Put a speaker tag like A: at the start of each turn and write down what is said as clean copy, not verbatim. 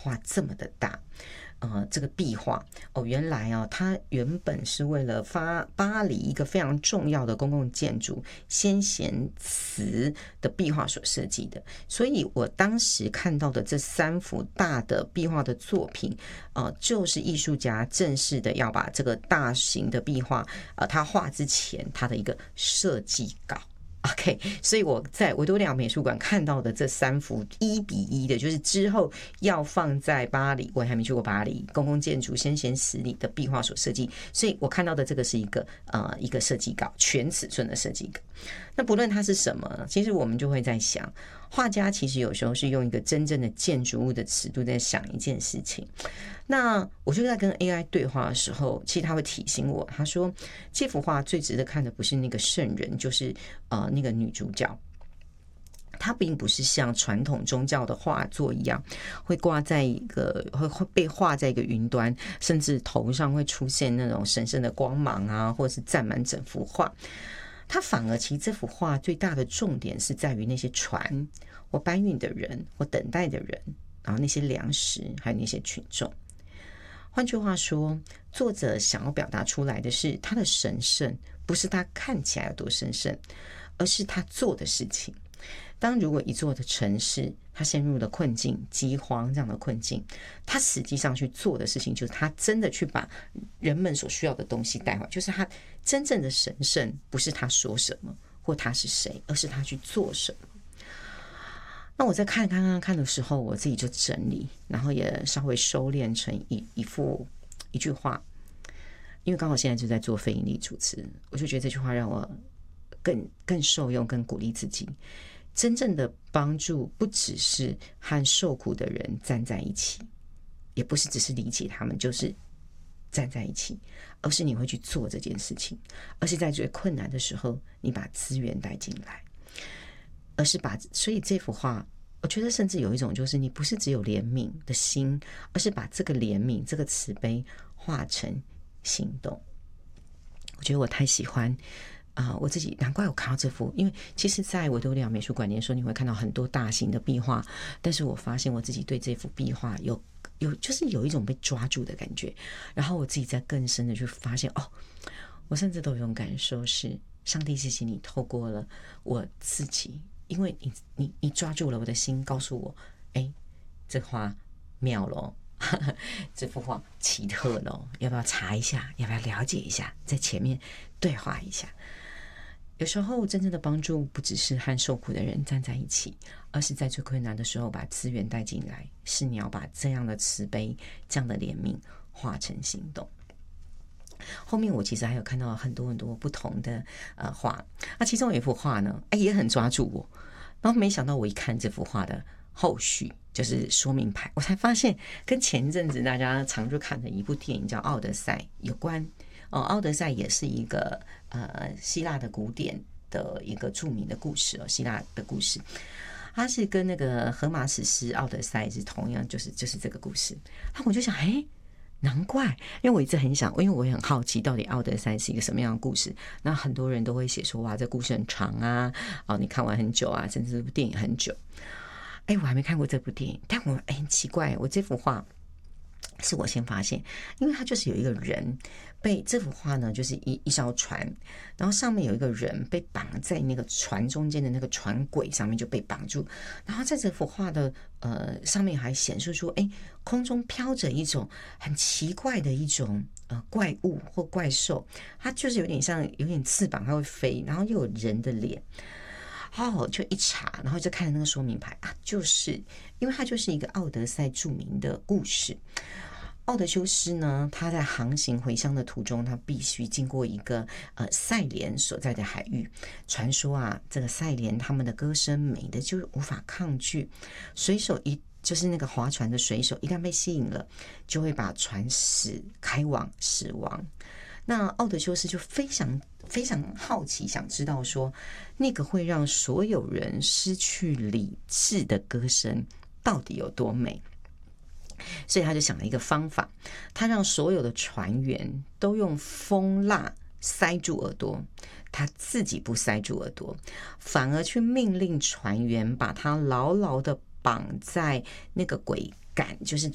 A: 画这么的大。这个壁画原来它原本是为了巴黎一个非常重要的公共建筑先贤祠的壁画所设计的，所以我当时看到的这3幅大的壁画的作品，就是艺术家正式的要把这个大型的壁画，他画之前他的一个设计稿。OK， 所以我在维多利亚美术馆看到的这3幅1:1的，就是之后要放在巴黎，我还没去过巴黎公共建筑先贤祠里的壁画所设计，所以我看到的这个是一个设计稿，全尺寸的设计稿。那不论它是什么，其实我们就会在想，画家其实有时候是用一个真正的建筑物的尺度在想一件事情。那我就在跟 AI 对话的时候，其实他会提醒我，他说这幅画最值得看的不是那个圣人，就是那个女主角。它并不是像传统宗教的画作一样，会挂在一个会被画在一个云端，甚至头上会出现那种神圣的光芒啊，或者是占满整幅画。它反而其实这幅画最大的重点是在于那些船或搬运的人或等待的人，然后那些粮食还有那些群众。换句话说，作者想要表达出来的是他的神圣，不是他看起来有多神圣，而是他做的事情。当如果一座的城市他陷入了困境、饥荒这样的困境，他实际上去做的事情就是他真的去把人们所需要的东西带回来，就是他真正的神圣不是他说什么或他是谁，而是他去做什么。那我在看的时候，我自己就整理，然后也稍微收敛成一句话，因为刚好现在就在做非营利主持，我就觉得这句话让我更受用，更鼓励自己。真正的帮助不只是和受苦的人站在一起，也不是只是理解他们就是站在一起，而是你会去做这件事情，而是在最困难的时候你把资源带进来，而是所以这幅画我觉得甚至有一种就是你不是只有怜悯的心，而是把这个怜悯这个慈悲化成行动。我觉得我太喜欢我自己难怪我看到这幅，因为其实在维多利亚美术馆的时候你会看到很多大型的壁画，但是我发现我自己对这幅壁画就是有一种被抓住的感觉，然后我自己在更深的去发现我甚至都有一种感受是上帝谢谢你透过了我自己，因为你抓住了我的心，告诉我这画妙咯这幅画奇特咯，要不要查一下，要不要了解一下，在前面对话一下。有时候真正的帮助不只是和受苦的人站在一起，而是在最困难的时候把资源带进来，是你要把这样的慈悲这样的怜悯化成行动。后面我其实还有看到很多不同的画，那其中有一幅画呢也很抓住我，然后没想到我一看这幅画的后续就是说明牌，我才发现跟前阵子大家常去看的一部电影叫《奥德赛》有关。奥德赛也是一个希腊的古典的一个著名的故事希腊的故事，它是跟那个荷马史诗《奥德赛》是同样，就是这个故事。那我就想，难怪，因为我一直很想，因为我也很好奇，到底《奥德赛》是一个什么样的故事。那很多人都会写说，哇，这故事很长啊，你看完很久啊，甚至这部电影很久。我还没看过这部电影，但我很奇怪，我这幅画是我先发现，因为它就是有一个人被这幅画呢，就是一艘船，然后上面有一个人被绑在那个船中间的那个船轨上面就被绑住，然后在这幅画的上面还显示出空中飘着一种很奇怪的一种怪物或怪兽，它就是有点翅膀，它会飞，然后又有人的脸。就一查，然后就看那个说明牌就是因为它就是一个奥德赛著名的故事。奥德修斯呢，他在航行回乡的途中，他必须经过一个赛莲所在的海域。传说这个赛莲他们的歌声美的就无法抗拒，水手就是那个划船的水手一旦被吸引了，就会把船开往死亡。那奥德修斯就非常非常好奇，想知道说那个会让所有人失去理智的歌声到底有多美，所以他就想了一个方法，他让所有的船员都用风蜡塞住耳朵，他自己不塞住耳朵，反而去命令船员把他牢牢的绑在那个桅杆，就是